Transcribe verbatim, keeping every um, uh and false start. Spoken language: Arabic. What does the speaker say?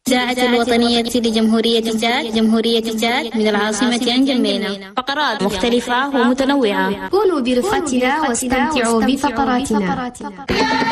إذاعة الوطنية لجمهورية تشاد، جمهورية تشاد من العاصمة أنجمينا. فقرات مختلفة ومتنوعة. كونوا برفقتنا واستمتعوا بفقراتنا.